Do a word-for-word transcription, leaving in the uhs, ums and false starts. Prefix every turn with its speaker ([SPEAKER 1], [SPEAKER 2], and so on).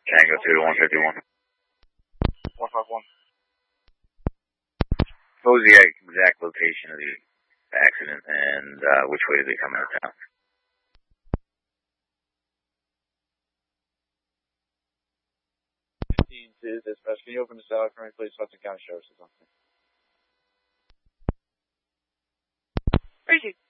[SPEAKER 1] Tango two to one fifty-one.
[SPEAKER 2] one five one.
[SPEAKER 1] What was the exact location of the accident, and uh, which way did they come out of town?
[SPEAKER 2] fifteen to dispatch. Can you open the salad for me, please? Hudson County Sheriff's or something.
[SPEAKER 3] Where is he?